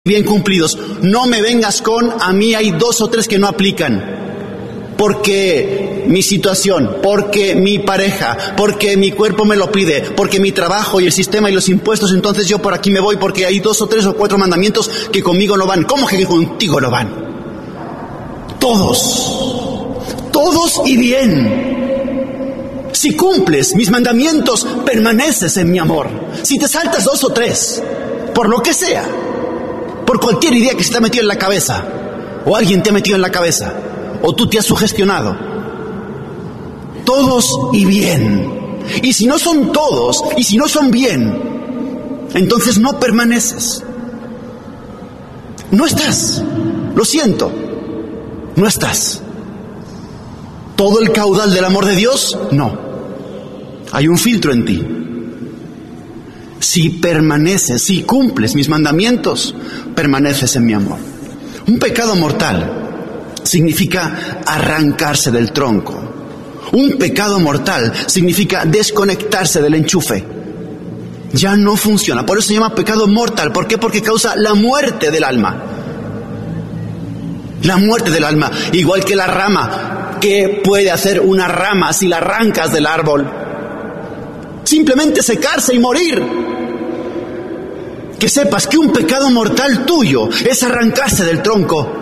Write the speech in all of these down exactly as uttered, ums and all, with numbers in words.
bien cumplidos. No me vengas con, a mí hay dos o tres que no aplican. Porque mi situación, porque mi pareja, porque mi cuerpo me lo pide, porque mi trabajo y el sistema y los impuestos, entonces yo por aquí me voy porque hay dos o tres o cuatro mandamientos que conmigo no van. ¿Cómo que contigo no van? Todos, todos y bien. Si cumples mis mandamientos, permaneces en mi amor. Si te saltas dos o tres, por lo que sea, por cualquier idea que se te ha metido en la cabeza, o alguien te ha metido en la cabeza, o tú te has sugestionado, todos y bien. Y si no son todos, y si no son bien, entonces no permaneces. No estás. Lo siento. No estás. ¿Todo el caudal del amor de Dios? No. Hay un filtro en ti. Si permaneces, si cumples mis mandamientos, permaneces en mi amor. Un pecado mortal significa arrancarse del tronco. Un pecado mortal significa desconectarse del enchufe. Ya no funciona. Por eso se llama pecado mortal. ¿Por qué? Porque causa la muerte del alma. La muerte del alma. Igual que la rama. ¿Qué puede hacer una rama si la arrancas del árbol? Simplemente secarse y morir. Que sepas que un pecado mortal tuyo es arrancarse del tronco.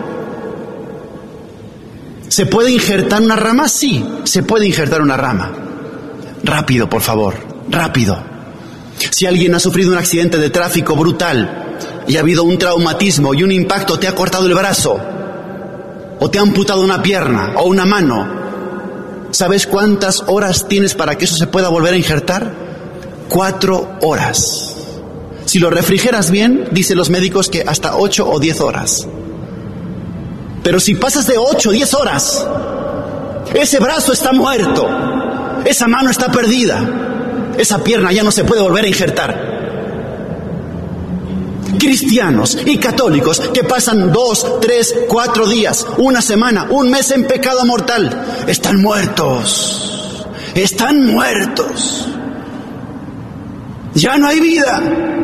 ¿Se puede injertar una rama? Sí, se puede injertar una rama. Rápido, por favor, rápido. Si alguien ha sufrido un accidente de tráfico brutal y ha habido un traumatismo y un impacto, te ha cortado el brazo, o te ha amputado una pierna o una mano, ¿sabes cuántas horas tienes para que eso se pueda volver a injertar? Cuatro horas. Si lo refrigeras bien, dicen los médicos que hasta ocho o diez horas. Pero si pasas de ocho o diez horas, ese brazo está muerto, esa mano está perdida, esa pierna ya no se puede volver a injertar. Cristianos y católicos que pasan dos, tres, cuatro días, una semana, un mes en pecado mortal, están muertos, están muertos. Ya no hay vida.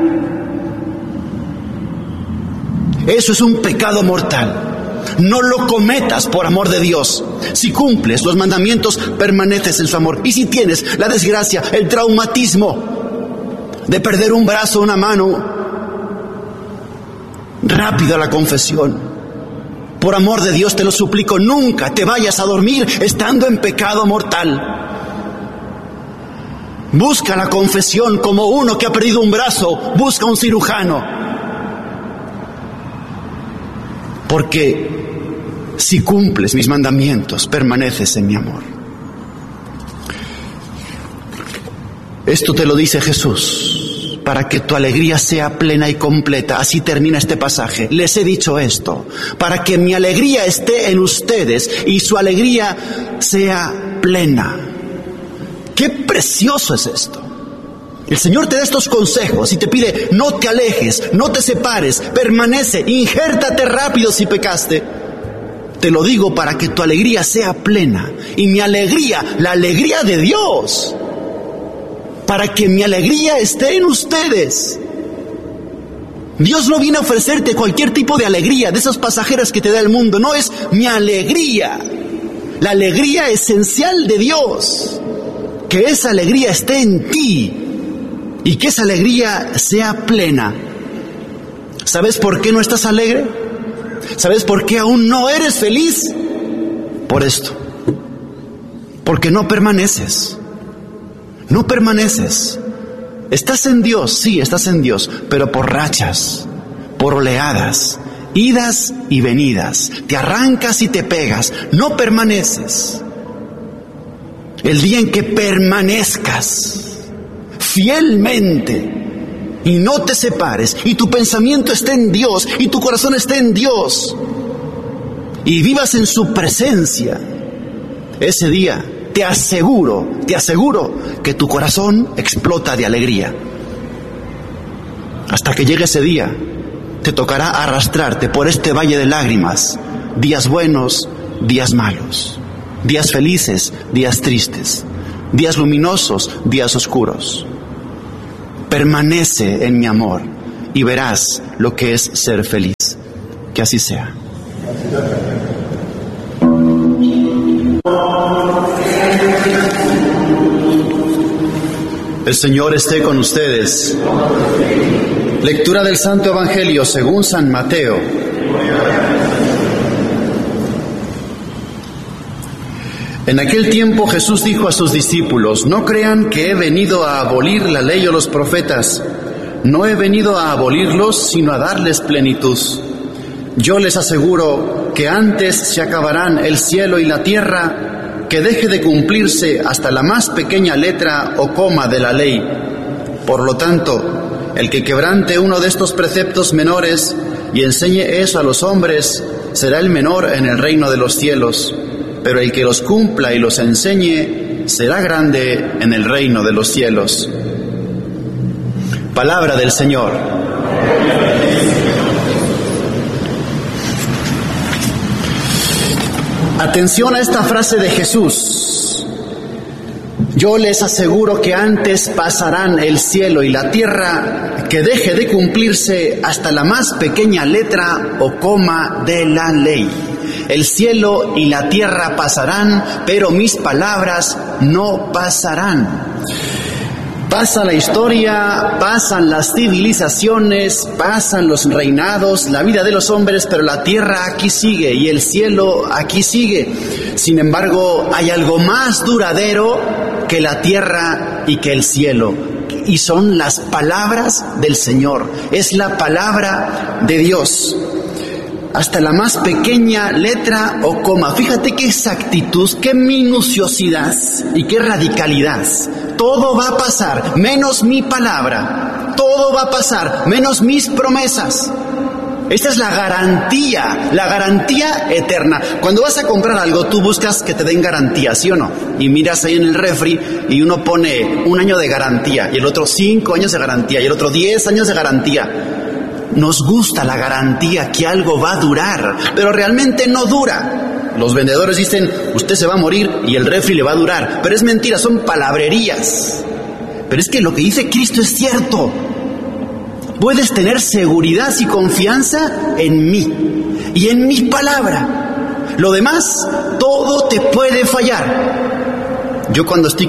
Eso es un pecado mortal. No lo cometas por amor de Dios. Si cumples los mandamientos, permaneces en su amor. Y si tienes la desgracia, el traumatismo de perder un brazo, una mano, rápido a la confesión. Por amor de Dios te lo suplico, nunca te vayas a dormir estando en pecado mortal. Busca la confesión como uno que ha perdido un brazo, busca un cirujano. Porque si cumples mis mandamientos, permaneces en mi amor. Esto te lo dice Jesús, para que tu alegría sea plena y completa. Así termina este pasaje. Les he dicho esto, para que mi alegría esté en ustedes y su alegría sea plena. ¡Qué precioso es esto! El Señor te da estos consejos y te pide, no te alejes, no te separes, permanece, injértate rápido si pecaste. Te lo digo para que tu alegría sea plena. Y mi alegría, la alegría de Dios, para que mi alegría esté en ustedes. Dios no viene a ofrecerte cualquier tipo de alegría, de esas pasajeras que te da el mundo. No, es mi alegría, la alegría esencial de Dios. Que esa alegría esté en ti. Y que esa alegría sea plena. ¿Sabes por qué no estás alegre? ¿Sabes por qué aún no eres feliz? Por esto. Porque no permaneces. No permaneces. Estás en Dios, sí, estás en Dios, pero por rachas, por oleadas, idas y venidas. Te arrancas y te pegas. No permaneces. El día en que permanezcas fielmente y no te separes y tu pensamiento esté en Dios y tu corazón esté en Dios y vivas en su presencia, ese día te aseguro, te aseguro que tu corazón explota de alegría. Hasta que llegue ese día, te tocará arrastrarte por este valle de lágrimas, días buenos, días malos, días felices, días tristes, días luminosos, días oscuros. Permanece en mi amor y verás lo que es ser feliz. Que así sea. El Señor esté con ustedes. Lectura del Santo Evangelio según San Mateo. En aquel tiempo Jesús dijo a sus discípulos: no crean que he venido a abolir la ley o los profetas. No he venido a abolirlos, sino a darles plenitud. Yo les aseguro que antes se acabarán el cielo y la tierra que deje de cumplirse hasta la más pequeña letra o coma de la ley. Por lo tanto, el que quebrante uno de estos preceptos menores y enseñe eso a los hombres, será el menor en el reino de los cielos. Pero el que los cumpla y los enseñe, será grande en el reino de los cielos. Palabra del Señor. Atención a esta frase de Jesús. Yo les aseguro que antes pasarán el cielo y la tierra que deje de cumplirse hasta la más pequeña letra o coma de la ley. El cielo y la tierra pasarán, pero mis palabras no pasarán. Pasa la historia, pasan las civilizaciones, pasan los reinados, la vida de los hombres, pero la tierra aquí sigue y el cielo aquí sigue. Sin embargo, hay algo más duradero que la tierra y que el cielo, y son las palabras del Señor. Es la palabra de Dios. Hasta la más pequeña letra o coma. Fíjate qué exactitud, qué minuciosidad y qué radicalidad. Todo va a pasar, menos mi palabra. Todo va a pasar, menos mis promesas. Esta es la garantía, la garantía eterna. Cuando vas a comprar algo, tú buscas que te den garantía, ¿sí o no? Y miras ahí en el refri y uno pone un año de garantía, y el otro cinco años de garantía, y el otro diez años de garantía. Nos gusta la garantía que algo va a durar, pero realmente no dura. Los vendedores dicen, usted se va a morir y el refri le va a durar, pero es mentira, son palabrerías. Pero es que lo que dice Cristo es cierto. Puedes tener seguridad y confianza en mí y en mi palabra. Lo demás, todo te puede fallar. Yo cuando estoy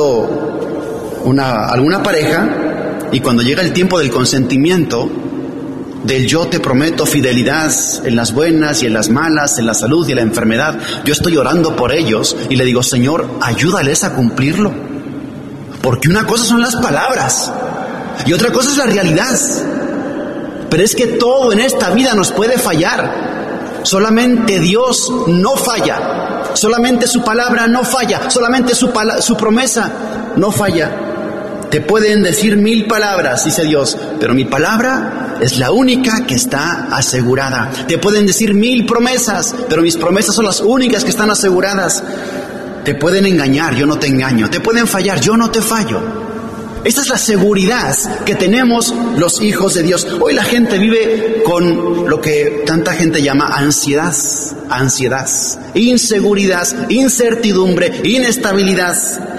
casando una, alguna pareja y cuando llega el tiempo del consentimiento, del yo te prometo fidelidad en las buenas y en las malas, en la salud y en la enfermedad, yo estoy orando por ellos y le digo, Señor, ayúdales a cumplirlo. Porque una cosa son las palabras y otra cosa es la realidad. Pero es que todo en esta vida nos puede fallar. Solamente Dios no falla. Solamente su palabra no falla. Solamente su, pala- su promesa no falla. Te pueden decir mil palabras, dice Dios, pero mi palabra es la única que está asegurada. Te pueden decir mil promesas, pero mis promesas son las únicas que están aseguradas. Te pueden engañar, yo no te engaño. Te pueden fallar, yo no te fallo. Esta es la seguridad que tenemos los hijos de Dios. Hoy la gente vive con lo que tanta gente llama ansiedad, ansiedad, inseguridad, incertidumbre, inestabilidad.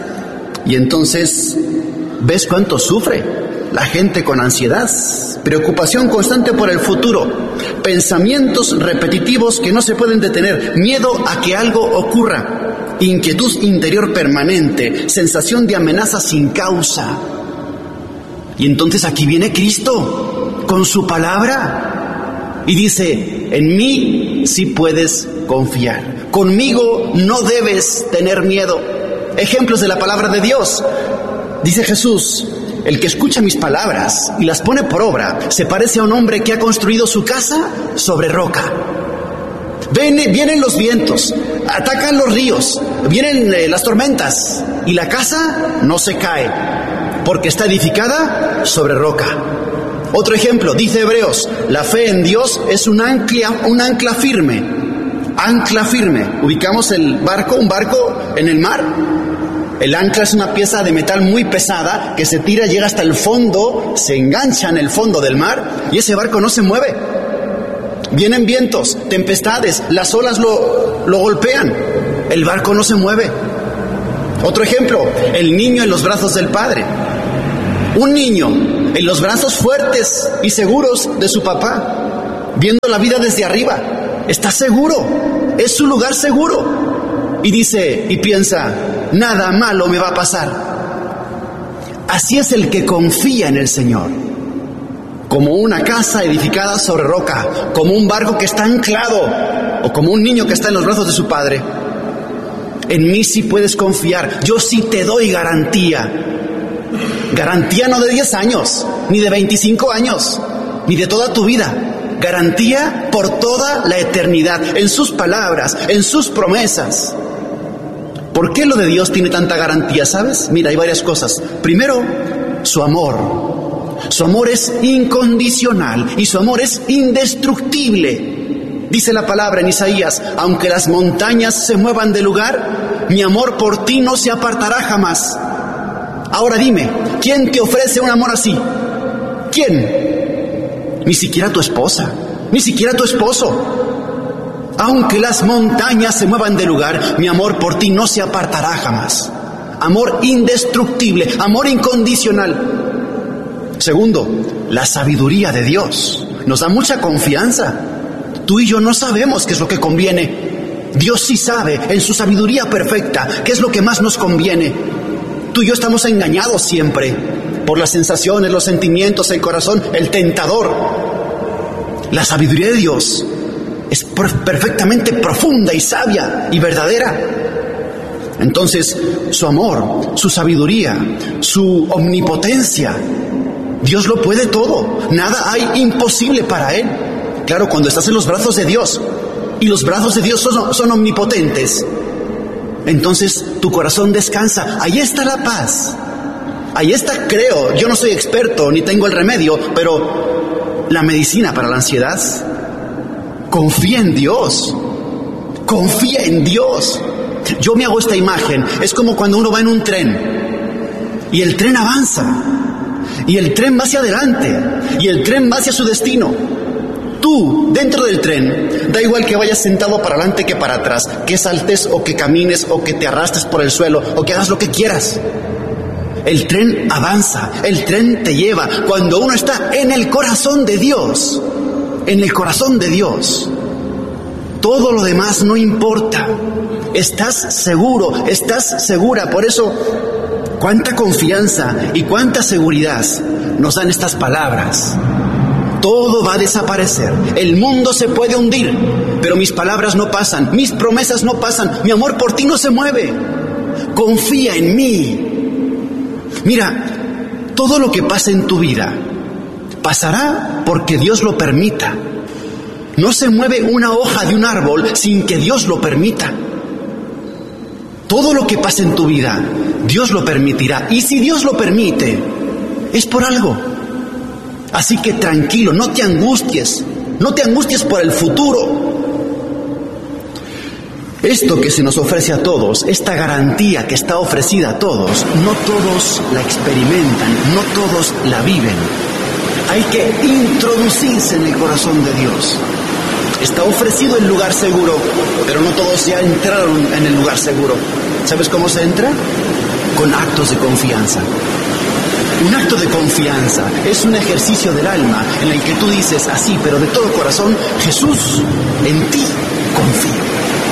Y entonces, ¿ves cuánto sufre la gente con ansiedad? Preocupación constante por el futuro, pensamientos repetitivos que no se pueden detener, miedo a que algo ocurra, inquietud interior permanente, sensación de amenaza sin causa. Y entonces aquí viene Cristo con su palabra y dice, en mí sí puedes confiar, conmigo no debes tener miedo. Ejemplos de la palabra de Dios. Dice Jesús, el que escucha mis palabras y las pone por obra, se parece a un hombre que ha construido su casa sobre roca. Vienen, vienen los vientos, atacan los ríos, vienen eh, las tormentas y la casa no se cae, porque está edificada sobre roca. Otro ejemplo, dice Hebreos, la fe en Dios es un ancla, un ancla firme, ancla firme. Ubicamos el barco, un barco en el mar. El ancla es una pieza de metal muy pesada que se tira, llega hasta el fondo, se engancha en el fondo del mar y ese barco no se mueve. Vienen vientos, tempestades, las olas lo, lo golpean, el barco no se mueve. Otro ejemplo, el niño en los brazos del padre. Un niño en los brazos fuertes y seguros de su papá, viendo la vida desde arriba. Está seguro, es su lugar seguro. Y dice y piensa, nada malo me va a pasar. Así es el que confía en el Señor. Como una casa edificada sobre roca, como un barco que está anclado, o como un niño que está en los brazos de su padre. En mí sí puedes confiar, yo sí te doy garantía. Garantía no de diez años, ni de veinticinco años, ni de toda tu vida. Garantía por toda la eternidad, en sus palabras, en sus promesas. ¿Por qué lo de Dios tiene tanta garantía, sabes? Mira, hay varias cosas. Primero, su amor. Su amor es incondicional y su amor es indestructible. Dice la palabra en Isaías, aunque las montañas se muevan de lugar, mi amor por ti no se apartará jamás. Ahora dime, ¿quién te ofrece un amor así? ¿Quién? Ni siquiera tu esposa, ni siquiera tu esposo. Aunque las montañas se muevan de lugar, mi amor por ti no se apartará jamás. Amor indestructible, amor incondicional. Segundo, la sabiduría de Dios nos da mucha confianza. Tú y yo no sabemos qué es lo que conviene. Dios sí sabe, en su sabiduría perfecta, qué es lo que más nos conviene. Tú y yo estamos engañados siempre por las sensaciones, los sentimientos, el corazón, el tentador. La sabiduría de Dios es perfectamente profunda y sabia y verdadera. Entonces, su amor, su sabiduría, su omnipotencia, Dios lo puede todo. Nada hay imposible para Él. Claro, cuando estás en los brazos de Dios, y los brazos de Dios son, son omnipotentes, entonces tu corazón descansa. Ahí está la paz. Ahí está, creo, yo no soy experto ni tengo el remedio, pero la medicina para la ansiedad. Confía en Dios. Confía en Dios. Yo me hago esta imagen. Es como cuando uno va en un tren y el tren avanza y el tren va hacia adelante y el tren va hacia su destino. Tú, dentro del tren, da igual que vayas sentado para adelante que para atrás, que saltes o que camines o que te arrastres por el suelo o que hagas lo que quieras. El tren avanza, el tren te lleva. Cuando uno está en el corazón de Dios, en el corazón de Dios, todo lo demás no importa. Estás seguro, estás segura. Por eso, cuánta confianza y cuánta seguridad nos dan estas palabras. Todo va a desaparecer, el mundo se puede hundir, pero mis palabras no pasan, mis promesas no pasan, mi amor por ti no se mueve. Confía en mí. Mira, todo lo que pasa en tu vida pasará porque Dios lo permita. No se mueve una hoja de un árbol sin que Dios lo permita. Todo lo que pasa en tu vida, Dios lo permitirá. Y si Dios lo permite, es por algo. Así que tranquilo, no te angusties, no te angusties por el futuro. Esto que se nos ofrece a todos, esta garantía que está ofrecida a todos, no todos la experimentan, no todos la viven. Hay que introducirse en el corazón de Dios. Está ofrecido el lugar seguro, pero no todos ya entraron en el lugar seguro. ¿Sabes cómo se entra? Con actos de confianza. Un acto de confianza es un ejercicio del alma en el que tú dices así, pero de todo corazón, Jesús, en ti confío.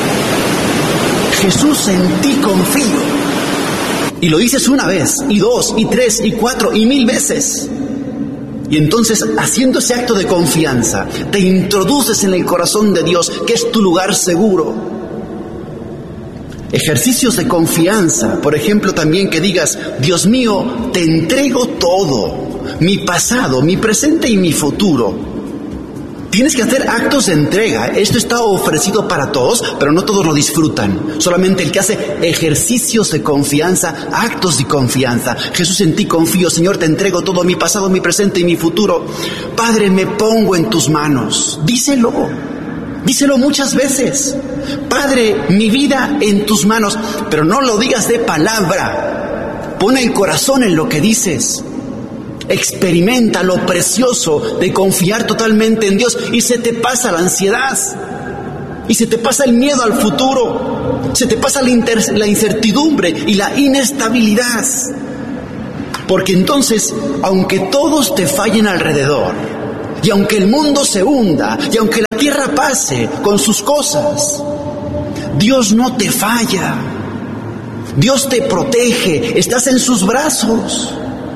Jesús, en ti confío. Y lo dices una vez, y dos, y tres, y cuatro, y mil veces. Y entonces, haciendo ese acto de confianza, te introduces en el corazón de Dios, que es tu lugar seguro. Ejercicios de confianza, por ejemplo, también que digas, Dios mío, te entrego todo, mi pasado, mi presente y mi futuro. Tienes que hacer actos de entrega. Esto está ofrecido para todos, pero no todos lo disfrutan. Solamente el que hace ejercicios de confianza, actos de confianza. Jesús, en ti confío, Señor, te entrego todo, mi pasado, mi presente y mi futuro. Padre, me pongo en tus manos. Díselo, díselo muchas veces. Padre, mi vida en tus manos, pero no lo digas de palabra. Pon el corazón en lo que dices. Experimenta lo precioso de confiar totalmente en Dios y se te pasa la ansiedad y se te pasa el miedo al futuro, se te pasa la, inter- la incertidumbre y la inestabilidad. Porque entonces, aunque todos te fallen alrededor, y aunque el mundo se hunda, y aunque la tierra pase con sus cosas, Dios no te falla. Dios te protege, estás en sus brazos.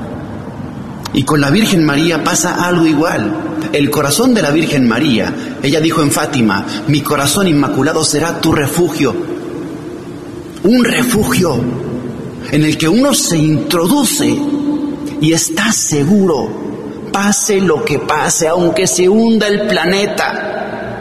Y con la Virgen María pasa algo igual. El corazón de la Virgen María, ella dijo en Fátima, mi corazón inmaculado será tu refugio. Un refugio en el que uno se introduce y está seguro, pase lo que pase, aunque se hunda el planeta.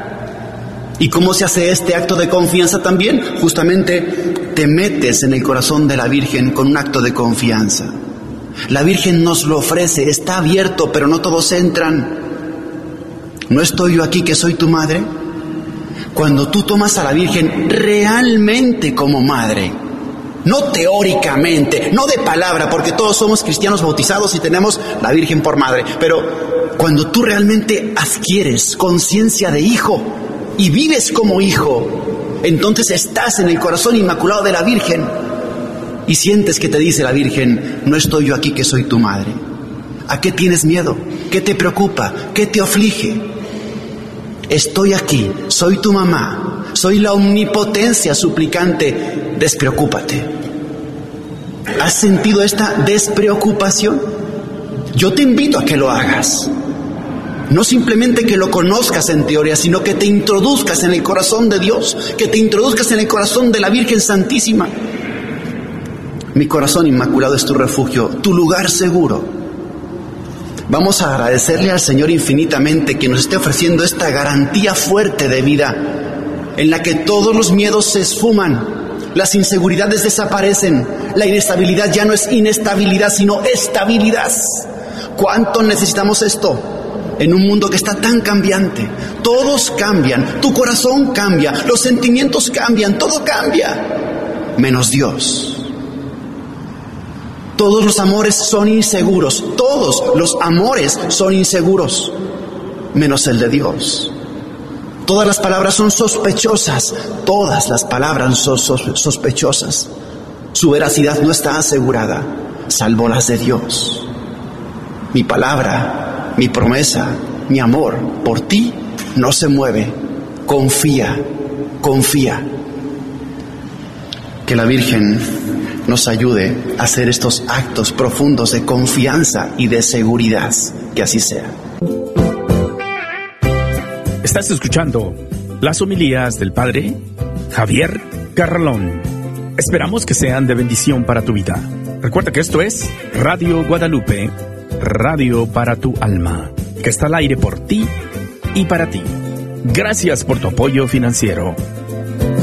¿Y cómo se hace este acto de confianza también? Justamente te metes en el corazón de la Virgen con un acto de confianza. La Virgen nos lo ofrece, está abierto, pero no todos entran. ¿No estoy yo aquí que soy tu madre? Cuando tú tomas a la Virgen realmente como madre, no teóricamente, no de palabra, porque todos somos cristianos bautizados y tenemos la Virgen por madre, pero cuando tú realmente adquieres conciencia de hijo y vives como hijo, entonces estás en el corazón inmaculado de la Virgen y sientes que te dice la Virgen, no estoy yo aquí que soy tu madre. ¿A qué tienes miedo? ¿Qué te preocupa? ¿Qué te aflige? Estoy aquí, soy tu mamá, soy la omnipotencia suplicante, despreocúpate. ¿Has sentido esta despreocupación? Yo te invito a que lo hagas. No simplemente que lo conozcas en teoría, sino que te introduzcas en el corazón de Dios, que te introduzcas en el corazón de la Virgen Santísima. Mi corazón inmaculado es tu refugio, tu lugar seguro. Vamos a agradecerle al Señor infinitamente que nos esté ofreciendo esta garantía fuerte de vida, en la que todos los miedos se esfuman, las inseguridades desaparecen, la inestabilidad ya no es inestabilidad, sino estabilidad. ¿Cuánto necesitamos esto? En un mundo que está tan cambiante, todos cambian, tu corazón cambia, los sentimientos cambian, todo cambia, menos Dios. Todos los amores son inseguros, todos los amores son inseguros, menos el de Dios. Todas las palabras son sospechosas, todas las palabras son sospechosas. Su veracidad no está asegurada, salvo las de Dios. Mi palabra, mi promesa, mi amor por ti no se mueve. Confía, confía. Que la Virgen nos ayude a hacer estos actos profundos de confianza y de seguridad. Que así sea. Estás escuchando las homilías del Padre Javier Carralón. Esperamos que sean de bendición para tu vida. Recuerda que esto es Radio Guadalupe, radio para tu alma, que está al aire por ti y para ti. Gracias por tu apoyo financiero.